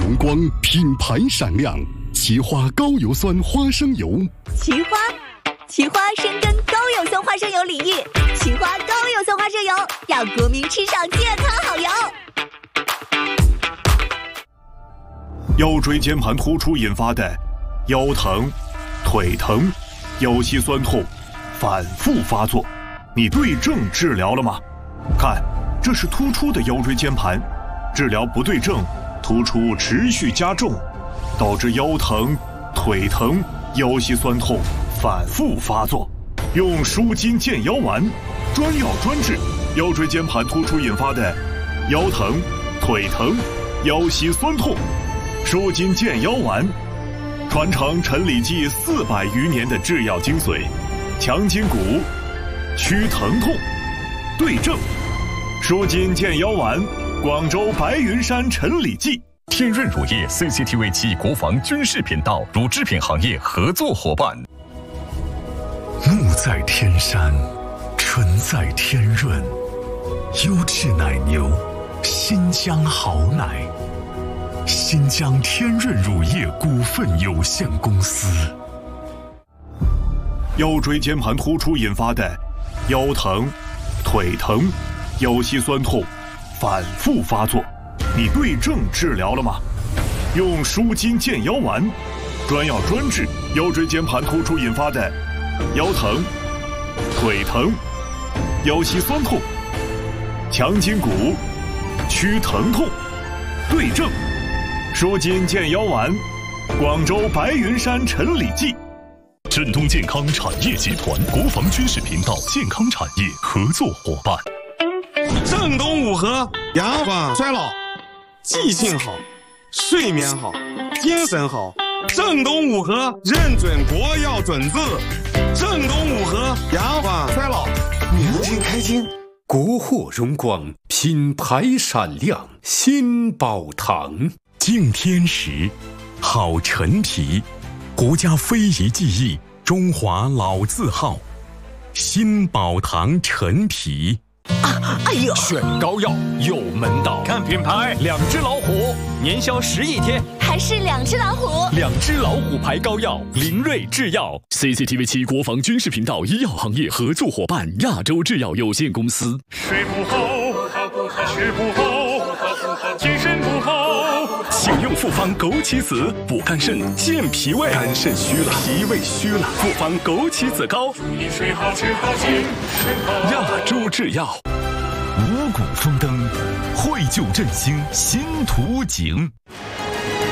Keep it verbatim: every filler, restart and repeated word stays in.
荣光，品牌闪亮。奇花高油酸花生油， 奇花，奇花深耕高油酸花生油领域，奇花高油酸花生油让国民吃上健康好油。 腰椎间盘突出引发的腰疼、腿疼、腰膝酸痛反复发作，你对症治疗了吗？看，这是突出的腰椎间盘，治疗不对症，突出持续加重，导致腰疼、腿疼、腰膝酸痛反复发作。用舒筋健腰丸，专药专治腰椎间盘突出引发的腰疼、腿疼、腰膝酸痛。舒筋健腰丸，传承陈李济四百余年的制药精髓，强筋骨，祛疼痛，对症。舒筋健腰丸，广州白云山陈李济。 天润乳业 C C T V 及国防军事频道乳制品行业合作伙伴。 木在天山，纯在天润，优质奶牛，新疆好奶。新疆天润乳业股份有限公司。 腰椎间盘突出引发的腰疼、腿疼、腰膝酸痛反复发作，你对症治疗了吗？用舒筋健腰丸，专药专治腰椎间盘突出引发的腰疼、腿疼、腰膝酸痛，强筋骨，祛疼痛，对症。舒筋健腰丸，广州白云山陈李济。 振东健康产业集团国防军事频道健康产业合作伙伴。 正东五合，延缓衰老，记性好，睡眠好，精神好。正东五合认准国药准字，正东五合延缓衰老，年轻开心。 国货荣光，品牌闪亮，新宝堂。 敬天时，好陈皮，国家非遗技艺，中华老字号，新宝堂陈皮。 啊，哎呦！ 选膏药有门道，看品牌，两只老虎，年销十亿天， 还是两只老虎。 两只老虎牌膏药，林瑞制药 C C T V 七国防军事频道医药行业合作伙伴亚洲制药有限公司。 睡不好，吃不好，精神不好。 请用复方枸杞子补肝肾、健脾胃。肝肾虚了，脾胃虚了，复方枸杞子膏。 祝你睡好吃好精神好。 亚洲制药。 五谷丰登，绘就振兴新图景。